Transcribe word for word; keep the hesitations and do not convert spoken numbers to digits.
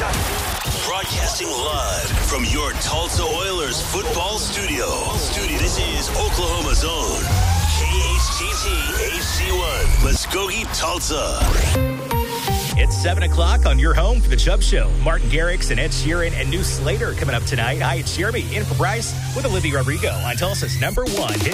Broadcasting live from your Tulsa Oilers football studio. Studio. This is Oklahoma's own K H T T H C one, Muskogee, Tulsa. It's seven o'clock on your home for the Chubb Show. Martin Garrix and Ed Sheeran and New Slater coming up tonight. Hi, it's Jeremy in for Bryce with Olivia Rodrigo on Tulsa's number one hit